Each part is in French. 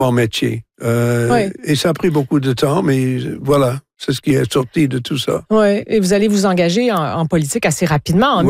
mon métier. Et ça a pris beaucoup de temps, mais voilà, c'est ce qui est sorti de tout ça. Oui, et vous allez vous engager en politique assez rapidement. En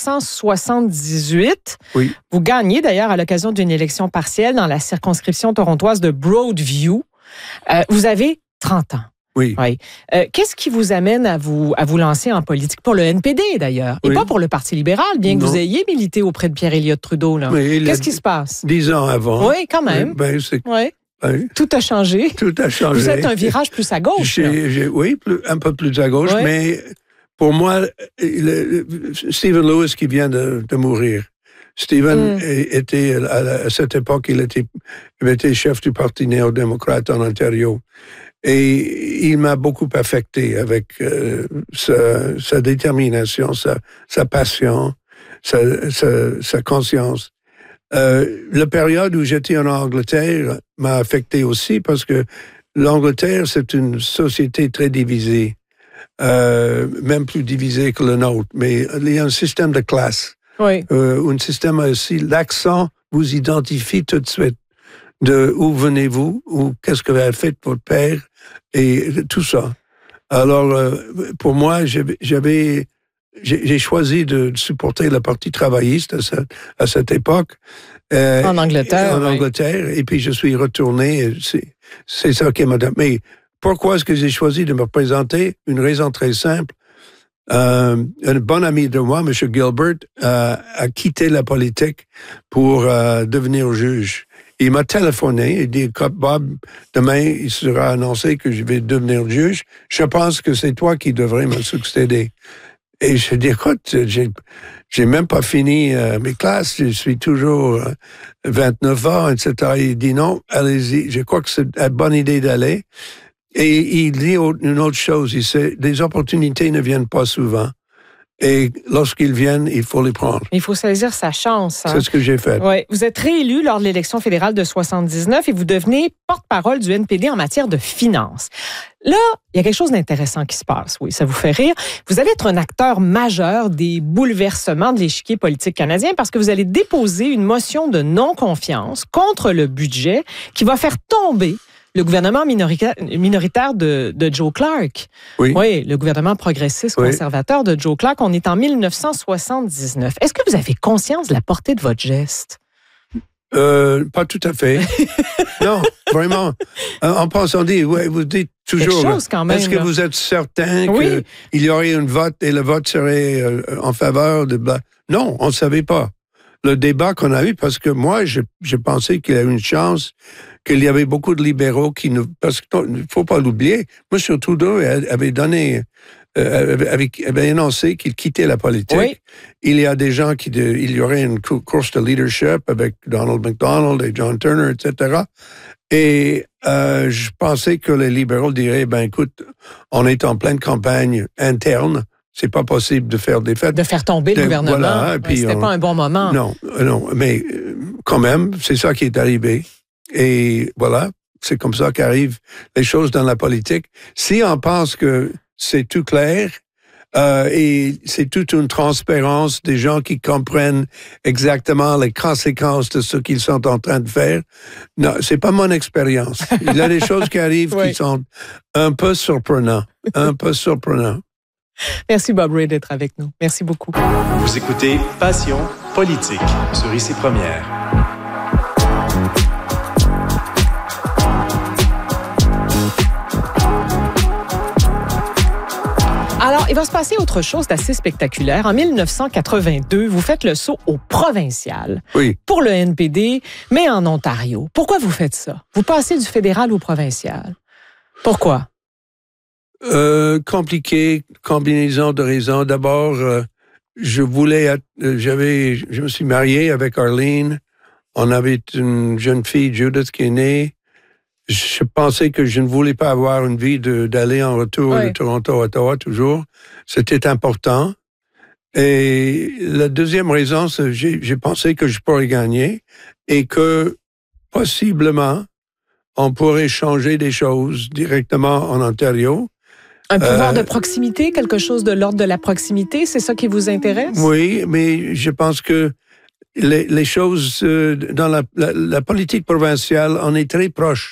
1978, vous gagnez d'ailleurs à l'occasion d'une élection partielle dans la circonscription torontoise de Broadview. Vous avez 30 ans. Oui. Qu'est-ce qui vous amène à vous lancer en politique? Pour le NPD, d'ailleurs, et pas pour le Parti libéral, bien que vous ayez milité auprès de Pierre-Éliott Trudeau. Là. Qu'est-ce qui se passe? 10 ans avant. Oui, quand même. Tout a changé. Tout a changé. Vous êtes un virage plus à gauche. Oui, un peu plus à gauche, mais pour moi, Stephen Lewis qui vient de mourir. Stephen était, à cette époque, il était chef du Parti néo-démocrate en Ontario. Et il m'a beaucoup affecté avec sa détermination, sa passion, sa conscience. La période où j'étais en Angleterre m'a affecté aussi parce que l'Angleterre, c'est une société très divisée, même plus divisée que le nôtre. Mais il y a un système de classe. Un système aussi, l'accent vous identifie tout de suite de où venez-vous, ou qu'est-ce que vous avez fait votre père, et tout ça. Alors, pour moi, j'ai choisi de supporter le Parti travailliste à cette époque. En Angleterre. En Angleterre, et puis je suis retourné. C'est ça qui m'a donné. Mais pourquoi est-ce que j'ai choisi de me présenter? Une raison très simple. Un bon ami de moi, M. Gilbert, a quitté la politique pour devenir juge. Il m'a téléphoné et dit, Bob, demain, il sera annoncé que je vais devenir juge. Je pense que c'est toi qui devrais me succéder. Et je dis, écoute, j'ai même pas fini mes classes, je suis toujours 29 ans, etc. Il dit, non, allez-y, je crois que c'est une bonne idée d'aller. Et il dit une autre chose, il sait, les opportunités ne viennent pas souvent. Et lorsqu'ils viennent, il faut les prendre. Il faut saisir sa chance. C'est ce que j'ai fait. Oui. Vous êtes réélu lors de l'élection fédérale de 79 et vous devenez porte-parole du NPD en matière de finances. Là, il y a quelque chose d'intéressant qui se passe. Oui, ça vous fait rire. Vous allez être un acteur majeur des bouleversements de l'échiquier politique canadien parce que vous allez déposer une motion de non-confiance contre le budget qui va faire tomber le gouvernement minoritaire de Joe Clark. Oui, le gouvernement progressiste conservateur de Joe Clark. On est en 1979. Est-ce que vous avez conscience de la portée de votre geste? Pas tout à fait. Non, vraiment. En pensant dire, vous dites toujours, quelque chose quand même, est-ce que vous êtes certain qu'il y aurait un vote et le vote serait en faveur de... Non, on ne savait pas. Le débat qu'on a eu, parce que moi, je pensais qu'il y avait une chance qu'il y avait beaucoup de libéraux qui ne... Parce qu'il ne faut pas l'oublier, M. Trudeau avait annoncé qu'il quittait la politique. Oui. Il y a des gens il y aurait une course de leadership avec Donald McDonald et John Turner, etc. Et je pensais que les libéraux diraient, écoute, on est en pleine campagne interne, c'est pas possible de faire des fêtes. De faire tomber le gouvernement. Voilà, c'était pas un bon moment. Non, mais quand même, c'est ça qui est arrivé. Et voilà, c'est comme ça qu'arrivent les choses dans la politique. Si on pense que c'est tout clair et c'est toute une transparence des gens qui comprennent exactement les conséquences de ce qu'ils sont en train de faire, non, c'est pas mon expérience. Il y a des choses qui arrivent qui sont un peu surprenantes. Merci Bob Ray d'être avec nous. Merci beaucoup. Vous écoutez Passion politique sur ICI Première. Alors, il va se passer autre chose d'assez spectaculaire. En 1982, vous faites le saut au provincial pour le NPD, mais en Ontario. Pourquoi vous faites ça? Vous passez du fédéral au provincial. Pourquoi? Compliqué, combinaison de raisons. D'abord, je me suis marié avec Arlene. On avait une jeune fille, Judith, qui est née. Je pensais que je ne voulais pas avoir une vie d'aller en retour de Toronto à Ottawa toujours. C'était important. Et la deuxième raison, c'est j'ai pensé que je pourrais gagner et que possiblement, on pourrait changer des choses directement en Ontario. Un pouvoir de proximité, quelque chose de l'ordre de la proximité, c'est ça qui vous intéresse? Oui, mais je pense que les choses dans la politique provinciale, on est très proche